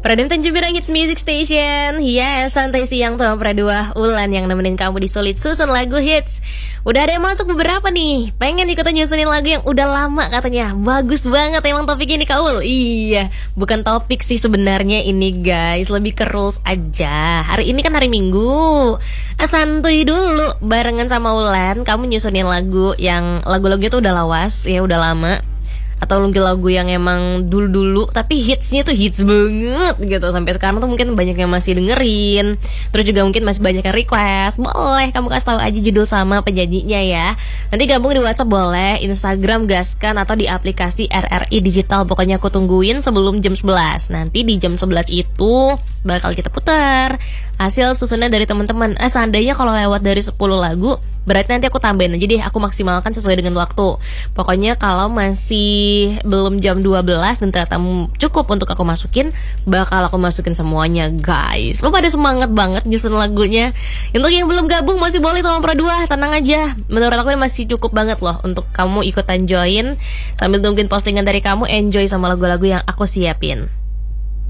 Pradem Tanjung Hits Music Station. Yes, santai siang tuh Pradua Ulan yang nemenin kamu di Sulit Susun lagu hits. Udah ada yang masuk beberapa nih. Pengen ikutan nyusunin lagu yang udah lama katanya. Bagus banget emang topik ini Kaul. Iya, bukan topik sih sebenarnya ini guys, lebih ke rules aja. Hari ini kan hari Minggu. Santuy dulu barengan sama Ulan. Kamu nyusunin lagu yang lagu-lagunya tuh udah lawas, ya udah lama. Atau mungkin lagu yang emang dulu-dulu tapi hitsnya tuh hits banget gitu. Sampai sekarang tuh mungkin banyak yang masih dengerin. Terus juga mungkin masih banyak yang request. Boleh kamu kasih tahu aja judul sama penyanyinya ya. Nanti gabung di WhatsApp boleh, Instagram gaskan, atau di aplikasi RRI Digital. Pokoknya aku tungguin sebelum jam 11. Nanti di jam 11 itu bakal kita putar hasil susunan dari teman-teman. Seandainya kalau lewat dari 10 lagu, berarti nanti aku tambahin aja deh, aku maksimalkan sesuai dengan waktu. Pokoknya kalau masih belum jam 12 dan ternyata cukup untuk aku masukin, bakal aku masukin semuanya guys. Pada semangat banget nyusun lagunya. Untuk yang belum gabung masih boleh tolong Pro2, tenang aja. Menurut aku ini masih cukup banget loh untuk kamu ikutan join sambil nungguin postingan dari kamu, enjoy sama lagu-lagu yang aku siapin.